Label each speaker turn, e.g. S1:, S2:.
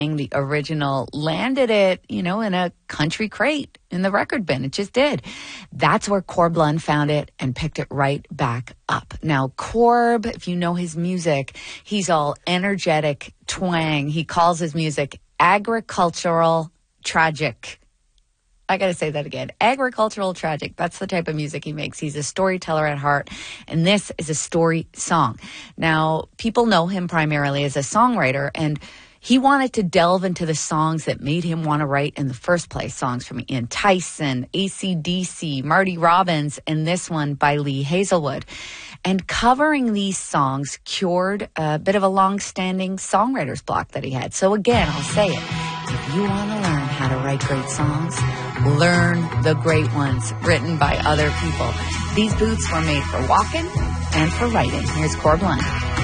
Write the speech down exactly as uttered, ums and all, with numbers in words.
S1: the original landed it, you know, in a country crate in the record bin. It just did. That's where Corb Lund found it and picked it right back up. Now, Corb, if you know his music, he's all energetic twang. He calls his music agricultural tragic. I got to say that again. Agricultural tragic. That's the type of music he makes. He's a storyteller at heart, and this is a story song. Now, people know him primarily as a songwriter, and he wanted to delve into the songs that made him want to write in the first place. Songs from Ian Tyson, A C D C, Marty Robbins, and this one by Lee Hazelwood. And covering these songs cured a bit of a long-standing songwriter's block that he had. So again, I'll say it. If you want to learn how to write great songs, learn the great ones written by other people. These boots were made for walking and for writing. Here's Corb Lund.